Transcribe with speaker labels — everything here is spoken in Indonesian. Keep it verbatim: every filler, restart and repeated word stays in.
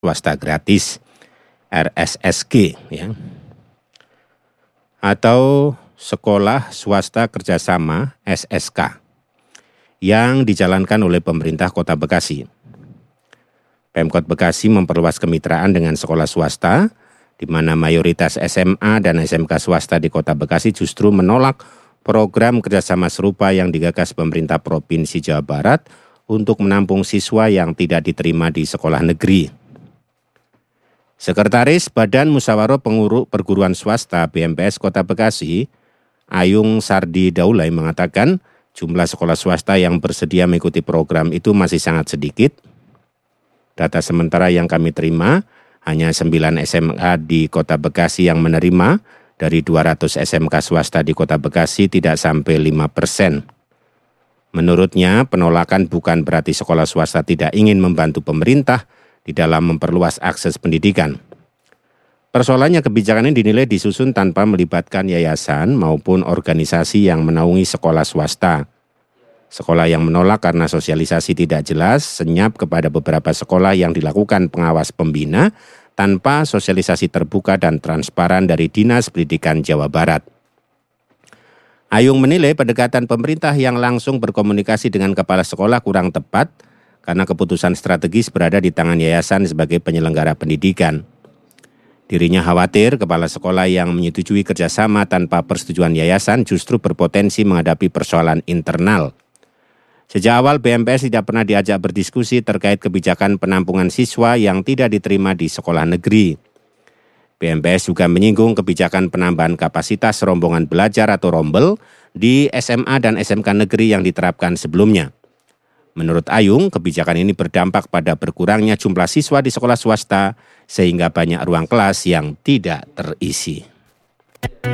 Speaker 1: swasta gratis R S S G ya. Atau sekolah swasta kerjasama S S K yang dijalankan oleh pemerintah Kota Bekasi. Pemkot Bekasi memperluas kemitraan dengan sekolah swasta, di mana mayoritas S M A dan S M K swasta di Kota Bekasi justru menolak program kerjasama serupa yang digagas pemerintah Provinsi Jawa Barat untuk menampung siswa yang tidak diterima di sekolah negeri. Sekretaris Badan Musyawarah Pengurus Perguruan Swasta B M P S Kota Bekasi, Ayung Sardi Daulay mengatakan jumlah sekolah swasta yang bersedia mengikuti program itu masih sangat sedikit. Data sementara yang kami terima, hanya sembilan S M A di Kota Bekasi yang menerima, dari dua ratus S M K swasta di Kota Bekasi tidak sampai lima persen. Menurutnya, penolakan bukan berarti sekolah swasta tidak ingin membantu pemerintah di dalam memperluas akses pendidikan. Persoalannya kebijakan ini dinilai disusun tanpa melibatkan yayasan maupun organisasi yang menaungi sekolah swasta. Sekolah yang menolak karena sosialisasi tidak jelas, senyap kepada beberapa sekolah yang dilakukan pengawas pembina tanpa sosialisasi terbuka dan transparan dari Dinas Pendidikan Jawa Barat. Ayung menilai pendekatan pemerintah yang langsung berkomunikasi dengan kepala sekolah kurang tepat karena keputusan strategis berada di tangan yayasan sebagai penyelenggara pendidikan. Dirinya khawatir kepala sekolah yang menyetujui kerjasama tanpa persetujuan yayasan justru berpotensi menghadapi persoalan internal. Sejak awal B M P S tidak pernah diajak berdiskusi terkait kebijakan penampungan siswa yang tidak diterima di sekolah negeri. B M P S juga menyinggung kebijakan penambahan kapasitas rombongan belajar atau rombel di S M A dan S M K negeri yang diterapkan sebelumnya. Menurut Ayung, kebijakan ini berdampak pada berkurangnya jumlah siswa di sekolah swasta sehingga banyak ruang kelas yang tidak terisi.